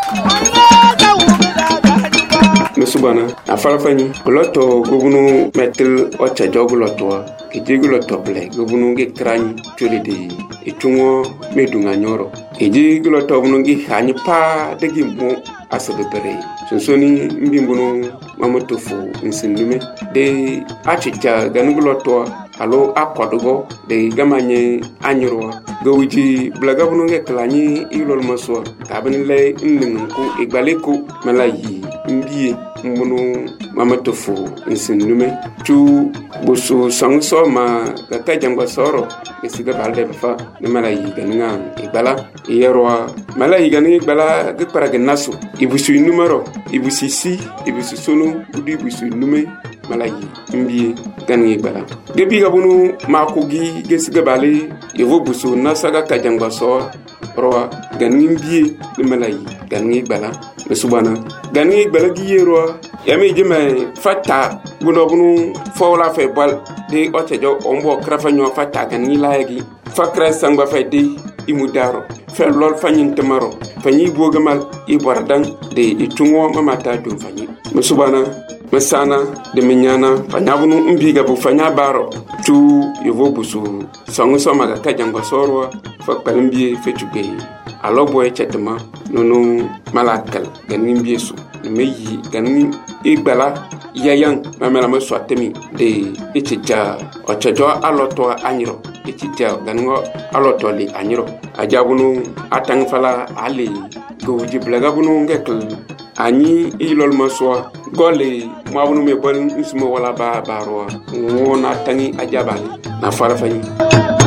Mesubana afarafani loto gobunu metel ocha joguloto ejiguloto ble gobunu ge krani tolede etungo medunga nyoro ejiguloto bunu gi hani pa degi mo asabere sonsoni mbimbunu mamotofu nsindume de achicha ganuguloto alo akwadugo de gamanye anyro gowiji blaga bunu ge klani ilol maso kabinle nningu igbaleko malayi mbiye mbunu mamatofu nsindume tu busu sangso ma gaka jangwa soro esiga balde fa ne malayi ganinga igbala yerwa malayi ganinga igbala de paraga nasu ibusu numero ibusu si ibusu sunu udi ibusu nume malayi mbiye ganinga igbala gebi gabunu makogi gesiga bale yevo busu nasaga kajangwa so roa ganinga mbiye ne malayi ganinga igbala mesubana ganinga igbala giyero yami jime fata bunu fawla fe bal de otejo ombo krafanyo fata ganinga layagi fakra sangba fe de imudaro fe lol fanyin temaro fanyi bogamal ibordan de itungo mamata dum fanyi mesubana mesana de minyana fanyabunu mbiga bu fanya baro tu yevo busu sangu somaga kajangba sorwa fakpalimbi fetuge aloboy chetma nono malakal ganin biesu meyi ganin igbala yayan mamela maswatemi de ichija ochajo aloto anyiro ichija ganin aloto li anyiro ajabunu atang fala ali goji blaga bunu ngekl ani ilol maswa gole mabunu me bal nsmo wala ba baro wona tangi ajabali na fara fanyi